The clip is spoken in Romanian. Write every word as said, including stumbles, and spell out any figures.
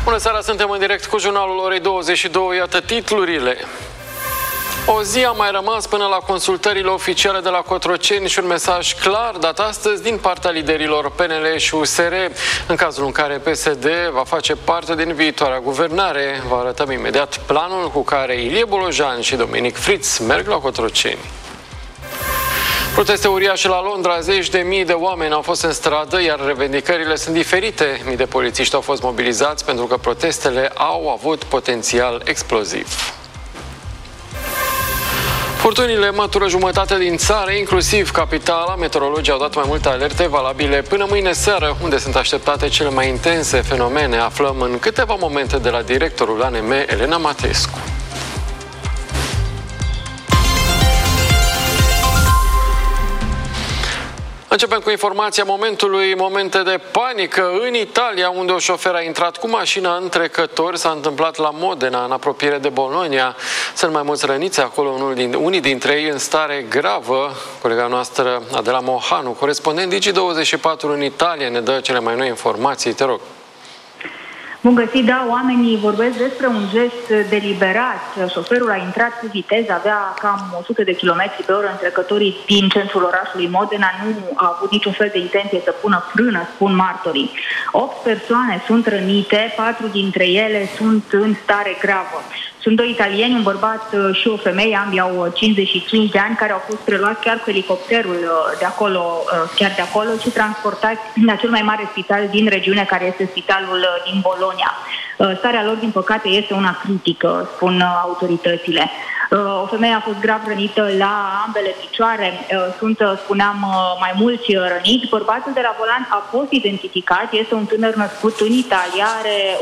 Bună seara, suntem în direct cu jurnalul orei douăzeci și două, iată titlurile. O zi a mai rămas până la consultările oficiale de la Cotroceni și un mesaj clar dat astăzi din partea liderilor P N L și U S R. În cazul în care P S D va face parte din viitoarea guvernare, vă arătăm imediat planul cu care Ilie Bolojan și Dominic Fritz merg la Cotroceni. Proteste uriașe la Londra, zeci de mii de oameni au fost în stradă, iar revendicările sunt diferite. Mii de polițiști au fost mobilizați pentru că protestele au avut potențial exploziv. Furtunile mătură jumătate din țară, inclusiv capitala. Meteorologii au dat mai multe alerte valabile până mâine seară, unde sunt așteptate cele mai intense fenomene. Aflăm în câteva momente de la directorul A N M, Elena Matescu. Începem cu informația momentului, momente de panică în Italia, unde o șoferă a intrat cu mașina în trecători. S-a întâmplat la Modena, în apropiere de Bologna. Sunt mai mulți răniți acolo, unul din, unii dintre ei în stare gravă. Colega noastră, Adela Mohanu, corespondent Digi douăzeci și patru în Italia, ne dă cele mai noi informații. Te rog. Bun găsit, da, oamenii vorbesc despre un gest deliberat. Șoferul a intrat cu viteză, avea cam o sută de kilometri pe oră în trecătorii din centrul orașului Modena. Nu a avut niciun fel de intenție să pună frână, spun martorii. Opt persoane sunt rănite, patru dintre ele sunt în stare gravă. Sunt doi italieni, un bărbat și o femeie, ambii au cincizeci și cinci de ani, care au fost preluați chiar cu elicopterul de acolo, chiar de acolo, și transportați la cel mai mare spital din regiune, care este spitalul din Bologna. Starea lor, din păcate, este una critică, spun autoritățile. O femeie a fost grav rănită la ambele picioare. Sunt, spuneam, mai mulți răniți. Bărbatul de la volan a fost identificat, este un tânăr născut în Italia, are